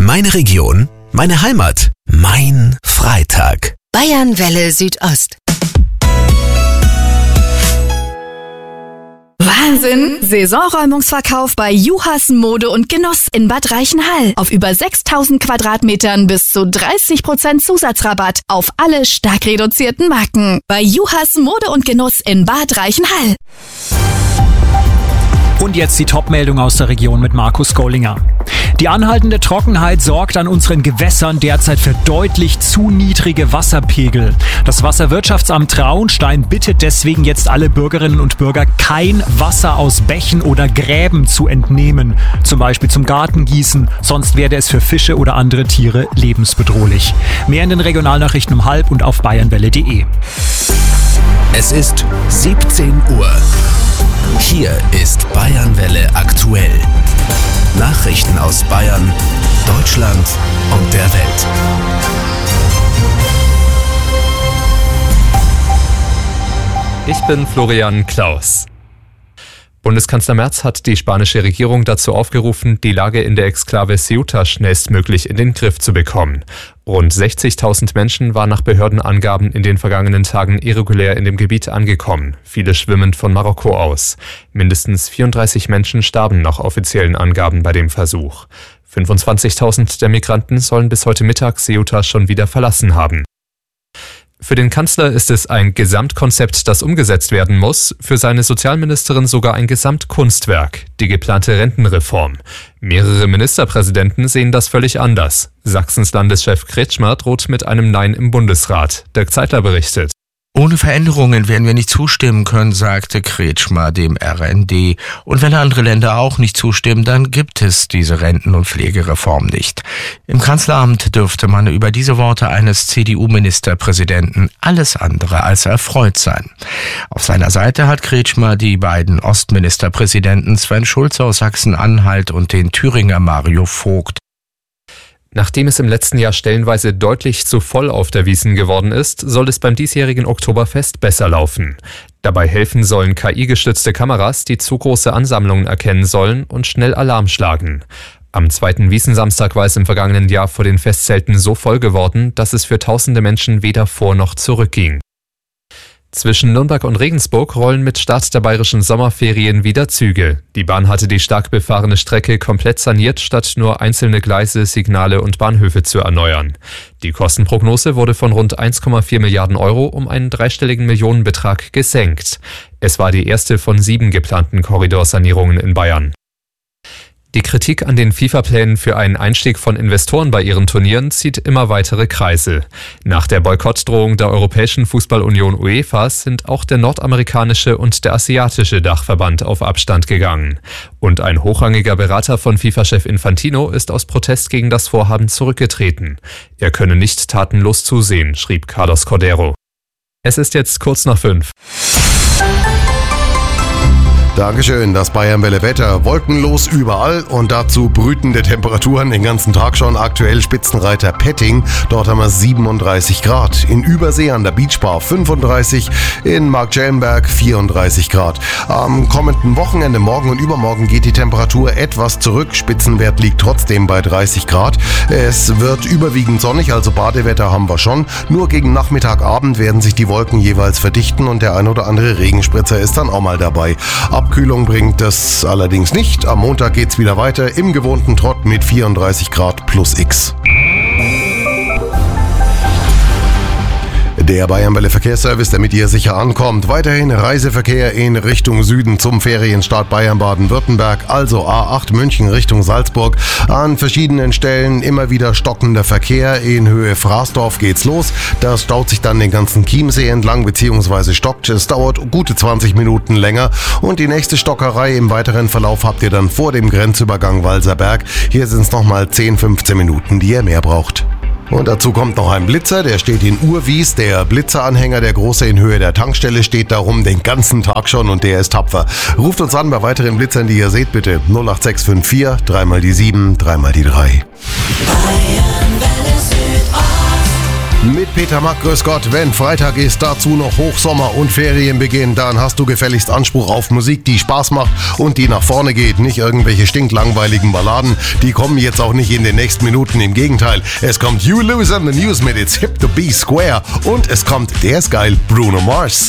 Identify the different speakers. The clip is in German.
Speaker 1: Meine Region, meine Heimat, mein Freitag.
Speaker 2: Bayernwelle Südost.
Speaker 3: Wahnsinn! Saisonräumungsverkauf bei Juhas Mode und Genuss in Bad Reichenhall. Auf über 6000 Quadratmetern bis zu 30% Zusatzrabatt auf alle stark reduzierten Marken. Bei Juhas Mode und Genuss in Bad Reichenhall.
Speaker 4: Und jetzt die Top-Meldung aus der Region mit Markus Gollinger. Die anhaltende Trockenheit sorgt an unseren Gewässern derzeit für deutlich zu niedrige Wasserpegel. Das Wasserwirtschaftsamt Traunstein bittet deswegen jetzt alle Bürgerinnen und Bürger, kein Wasser aus Bächen oder Gräben zu entnehmen. Zum Beispiel zum Gartengießen, sonst werde es für Fische oder andere Tiere lebensbedrohlich. Mehr in den Regionalnachrichten um 12 und auf bayernwelle.de.
Speaker 1: Es ist 17 Uhr. Hier ist Bayernwelle aktuell. Nachrichten aus Bayern, Deutschland und der Welt.
Speaker 5: Ich bin Florian Klaus. Bundeskanzler Merz hat die spanische Regierung dazu aufgerufen, die Lage in der Exklave Ceuta schnellstmöglich in den Griff zu bekommen. Rund 60.000 Menschen waren nach Behördenangaben in den vergangenen Tagen irregulär in dem Gebiet angekommen, viele schwimmend von Marokko aus. Mindestens 34 Menschen starben nach offiziellen Angaben bei dem Versuch. 25.000 der Migranten sollen bis heute Mittag Ceuta schon wieder verlassen haben. Für den Kanzler ist es ein Gesamtkonzept, das umgesetzt werden muss, für seine Sozialministerin sogar ein Gesamtkunstwerk, die geplante Rentenreform. Mehrere Ministerpräsidenten sehen das völlig anders. Sachsens Landeschef Kretschmer droht mit einem Nein im Bundesrat. Dirk Zeitler berichtet.
Speaker 6: Ohne Veränderungen werden wir nicht zustimmen können, sagte Kretschmer dem RND. Und wenn andere Länder auch nicht zustimmen, dann gibt es diese Renten- und Pflegereform nicht. Im Kanzleramt dürfte man über diese Worte eines CDU-Ministerpräsidenten alles andere als erfreut sein. Auf seiner Seite hat Kretschmer die beiden Ostministerpräsidenten Sven Schulze aus Sachsen-Anhalt und den Thüringer Mario Vogt.
Speaker 5: Nachdem es im letzten Jahr stellenweise deutlich zu voll auf der Wiesn geworden ist, soll es beim diesjährigen Oktoberfest besser laufen. Dabei helfen sollen KI-gestützte Kameras, die zu große Ansammlungen erkennen sollen und schnell Alarm schlagen. Am zweiten Wiesnsamstag war es im vergangenen Jahr vor den Festzelten so voll geworden, dass es für tausende Menschen weder vor noch zurück ging. Zwischen Nürnberg und Regensburg rollen mit Start der bayerischen Sommerferien wieder Züge. Die Bahn hatte die stark befahrene Strecke komplett saniert, statt nur einzelne Gleise, Signale und Bahnhöfe zu erneuern. Die Kostenprognose wurde von rund 1,4 Milliarden Euro um einen dreistelligen Millionenbetrag gesenkt. Es war die erste von 7 geplanten Korridorsanierungen in Bayern. Die Kritik an den FIFA-Plänen für einen Einstieg von Investoren bei ihren Turnieren zieht immer weitere Kreise. Nach der Boykottdrohung der Europäischen Fußballunion UEFA sind auch der nordamerikanische und der asiatische Dachverband auf Abstand gegangen. Und ein hochrangiger Berater von FIFA-Chef Infantino ist aus Protest gegen das Vorhaben zurückgetreten. Er könne nicht tatenlos zusehen, schrieb Carlos Cordero. Es ist jetzt kurz nach 5.
Speaker 7: Dankeschön, das Bayernwelle Wetter. Wolkenlos überall und dazu brütende Temperaturen den ganzen Tag schon. Aktuell Spitzenreiter Petting, dort haben wir 37 Grad. In Übersee an der Beachbar 35, in Marktschellenberg 34 Grad. Am kommenden Wochenende, morgen und übermorgen, geht die Temperatur etwas zurück. Spitzenwert liegt trotzdem bei 30 Grad. Es wird überwiegend sonnig, also Badewetter haben wir schon. Nur gegen Nachmittagabend werden sich die Wolken jeweils verdichten und der ein oder andere Regenspritzer ist dann auch mal dabei. Abkühlung bringt das allerdings nicht. Am Montag geht's wieder weiter im gewohnten Trott mit 34 Grad plus X. Der Bayernwelle Verkehrsservice, damit ihr sicher ankommt. Weiterhin Reiseverkehr in Richtung Süden zum Ferienstart Bayern Baden-Württemberg, also A8 München Richtung Salzburg. An verschiedenen Stellen immer wieder stockender Verkehr. In Höhe Fraßdorf geht's los. Das staut sich dann den ganzen Chiemsee entlang bzw. stockt. Es dauert gute 20 Minuten länger. Und die nächste Stockerei im weiteren Verlauf habt ihr dann vor dem Grenzübergang Walserberg. Hier sind es nochmal 10-15 Minuten, die ihr mehr braucht. Und dazu kommt noch ein Blitzer, der steht in Urwies. Der Blitzeranhänger, der große in Höhe der Tankstelle, steht darum den ganzen Tag schon und der ist tapfer. Ruft uns an bei weiteren Blitzern, die ihr seht, bitte 08654 3 mal die 7, 3 mal die 3. mit Peter Mack. Grüß Gott. Wenn Freitag ist, dazu noch Hochsommer und Ferienbeginn, dann hast du gefälligst Anspruch auf Musik, die Spaß macht und die nach vorne geht. Nicht irgendwelche stinklangweiligen Balladen. Die kommen jetzt auch nicht in den nächsten Minuten. Im Gegenteil, es kommt You Lose on the News mit It's Hip to Be Square und es kommt, der ist geil, Bruno Mars.